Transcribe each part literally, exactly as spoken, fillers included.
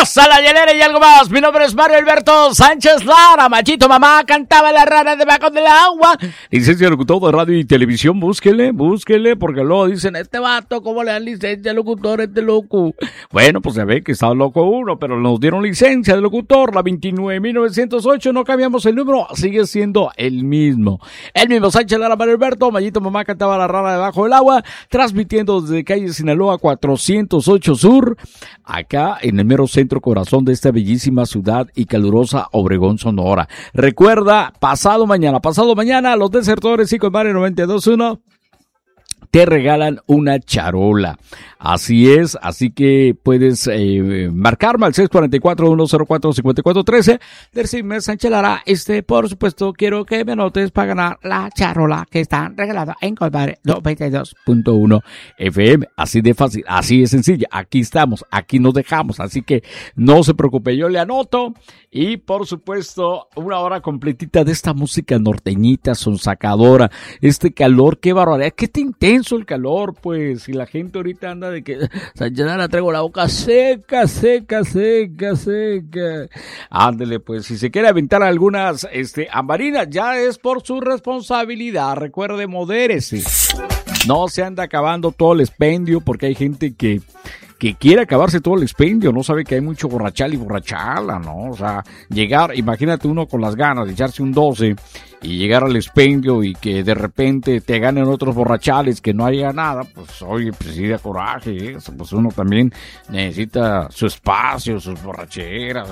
a la hielera y algo más. Mi nombre es Mario Alberto Sánchez Lara. Machito mamá cantaba la rana debajo del agua. Licencia de locutor de radio y televisión, búsquele, búsquele, porque luego dicen, este vato, ¿cómo le dan licencia de locutor, este loco? Bueno, pues se ve que estaba loco uno, pero nos dieron licencia de locutor, la veintinueve mil novecientos ocho, no cambiamos el número, sigue siendo el mismo. El mismo Sánchez Lara, Mario Alberto, Machito mamá cantaba la rana debajo del agua, transmitiendo desde calle Sinaloa cuatrocientos ocho Sur, acá en el mero centro corazón de esta bellísima ciudad y calurosa Obregón, Sonora. Recuerda, pasado mañana, pasado mañana, los desertores y con Mario noventa y dos punto uno te regalan una charola. Así es, así que puedes eh, marcarme al seis cuatro cuatro, uno cero cuatro, cinco cuatro uno tres, decirme, Sánchez Lara, este, por supuesto, quiero que me anotes para ganar la charola que están regalando en Compadre noventa y dos punto uno F M. Así de fácil, así de sencilla. Aquí estamos, aquí nos dejamos, así que no se preocupe, yo le anoto. Y por supuesto, una hora completita de esta música norteñita, sonsacadora, este calor, qué barbaridad, qué tan intenso el calor, pues, y la gente ahorita anda de que, Sánchez Lara, traigo la boca seca, seca, seca, seca. Ándele, pues, si se quiere aventar algunas, este, ambarinas, ya es por su responsabilidad, recuerde, modérese. No se anda acabando todo el expendio, porque hay gente que que quiere acabarse todo el expendio, no sabe que hay mucho borrachal y borrachala, ¿no? O sea, llegar, imagínate uno con las ganas de echarse un doce y llegar al expendio y que de repente te ganen otros borrachales, que no haya nada, pues oye, pues sí da coraje, eso, pues uno también necesita su espacio, sus borracheras.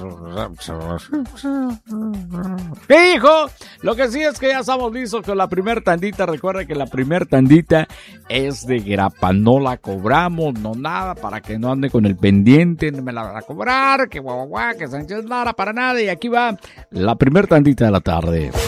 ¿Qué hijo? Lo que sí es que ya estamos listos con la primer tandita. Recuerda que la primer tandita es de grapa, no la cobramos, no nada, para que no ande con el pendiente, no me la van a cobrar, que guau guau, que Sánchez Lara, para nada. Y aquí va la primer tandita de la tarde.